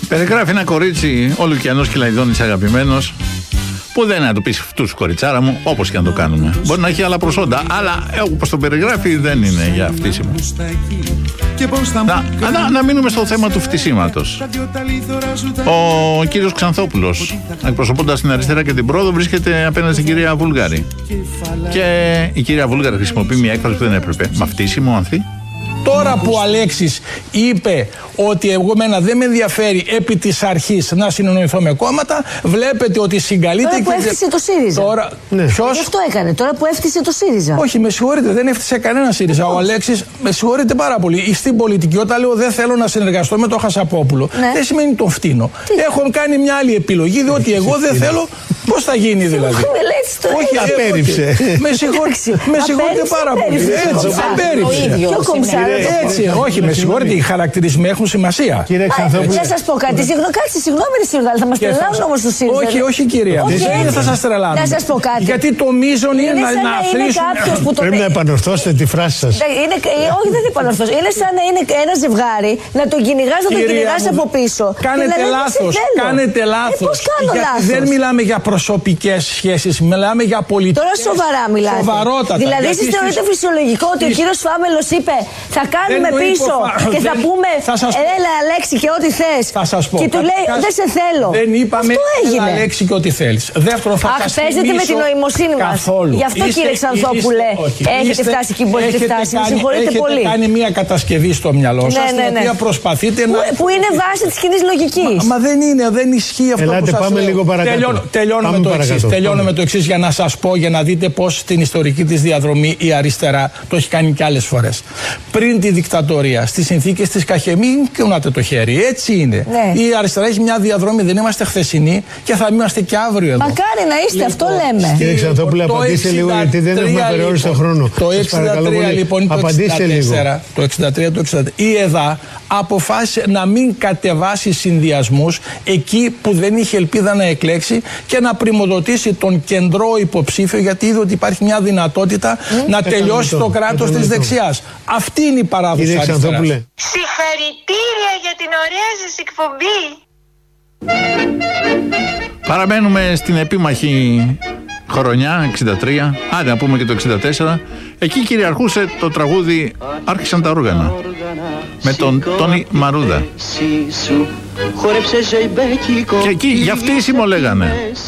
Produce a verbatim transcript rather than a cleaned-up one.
Περιγράφει ένα κορίτσι, ο Λουκιανός Κυλαϊδόνης αγαπημένος, που δεν είναι να του πεις φτούς κοριτσάρα μου, όπως και να το κάνουμε. Μπορεί να έχει άλλα προσόντα, αλλά όπως το περιγράφει δεν είναι για φτύσιμο. Να, να, να μείνουμε στο θέμα του φτυσίματος. Ο κύριος Ξανθόπουλος, εκπροσωπώντας την αριστερά και την πρόοδο, βρίσκεται απέναντι στην κυρία Βούλγαρη. Και η κυρία Βούλγαρη χρησιμοποιεί μια έκφραση που δεν έπρεπε. Μα φτύσιμο, ανθή. Τώρα που ο Αλέξης είπε ότι εγώ μένα δεν με ενδιαφέρει επί της αρχής να συνεννοηθώ με κόμματα, βλέπετε ότι συγκαλείται. Τώρα που και... έφτιασε το ΣΥΡΙΖΑ. Τώρα... Ναι. Ποιος? Γι' αυτό έκανε. Τώρα που έφτιασε το ΣΥΡΙΖΑ. Όχι, με συγχωρείτε, δεν έφτιασε κανένα ΣΥΡΙΖΑ. Ο Αλέξης, με συγχωρείτε πάρα πολύ. Στην πολιτική, όταν λέω δεν θέλω να συνεργαστώ με τον Χασαπόπουλο, ναι, δεν σημαίνει τον φτύνω. Τι? Έχω κάνει μια άλλη επιλογή, διότι εγώ δεν θέλω. Πώς θα γίνει δηλαδή? Όχι, απέρριψε. Με συγχωρείτε πάρα πολύ. Έτσι, απέρριψε. Έτσι, όχι, με συγχωρείτε, οι χαρακτηρισμοί έχουν σημασία. Κύριε Ξανθόπουλε. Να σας πω κάτι, κάτσε, συγγνώμη, Σιρδάλ, θα μας τρελάνουν όμως το ΣΥΡΙΖΑ. Όχι, όχι, κυρία. Δεν θα σας τρελάνουν. Να σας πω κάτι. Γιατί το μείζον είναι να αθροίσουν. Πρέπει να επανορθώσετε τη φράση σας. Όχι, δεν επανορθώσω. Είναι σαν να είναι ένα ζευγάρι, να τον κυνηγάς, να τον κυνηγάς από πίσω. Κάνετε λάθος. Κάνετε λάθος. Πώς κάνω λάθος? Δεν μιλάμε για προσωπικές σχέσεις, μιλάμε για πολιτικές. Τώρα σοβαρά μιλάτε. Σοβαρότατα. Δηλαδή, εσείς θεωρείτε φυσιολογικό ότι ο κύριος Φάμελος είπε θα κάνουμε πίσω και θα πούμε έλα Αλέξη και ό,τι θες. Και του λέει δεν σε θέλω. Δεν είπαμε έλα Αλέξη και ό,τι θέλεις. Δεύτερον, θα Αχ, παίζετε με την νοημοσύνη μας. Γι' αυτό, κύριε Ξανθόπουλε, έχετε φτάσει εκεί που μπορείτε φτάσει. Συγχωρείτε πολύ. Έχετε κάνει μια κατασκευή στο μυαλό σας, την οποία προσπαθείτε να. Που είναι βάση της κοινής λογικής. Μα δεν είναι, δεν ισχύει αυτό που σας πάμε λίγο παρακάτω. Τελειώνω με το εξής για να σας πω, για να δείτε πώς στην ιστορική της διαδρομή η αριστερά το έχει κάνει και άλλες φορές. Πριν τη δικτατορία, στις συνθήκες της Καχεμί, κουνάτε το χέρι. Έτσι είναι. Ναι. Η αριστερά έχει μια διαδρομή, δεν είμαστε χθεσινοί και θα είμαστε και αύριο εδώ. Μακάρι να είστε, λοιπόν, αυτό λέμε. Κύριε Ξανθόπουλε, απαντήστε λίγο, γιατί δεν έχουμε περιόριστο χρόνο. Το εξήντα τρία λοιπόν, το απαντήστε λίγο. Το εξήντα τρία, το εξήντα τέσσερα. Η ΕΔΑ αποφάσισε να μην κατεβάσει συνδυασμούς εκεί που δεν είχε ελπίδα να εκλέξει και να πρημοδοτήσει τον κεντρό υποψήφιο, γιατί είδε ότι υπάρχει μια δυνατότητα mm. να τελειώσει το, το κράτος της δεξιάς. Αυτή είναι η παράδοση αριστεράς. Συγχαρητήρια για την ωραία σας εκπομπή. Παραμένουμε στην επίμαχη χρονιά εξήντα τρία, άντε να πούμε και το εξήντα τέσσερα. Εκεί κυριαρχούσε το τραγούδι «Άρχισαν τα όργανα» με τον Τόνι Μαρούδα. Και εκεί για φτύσιμο λέγανε.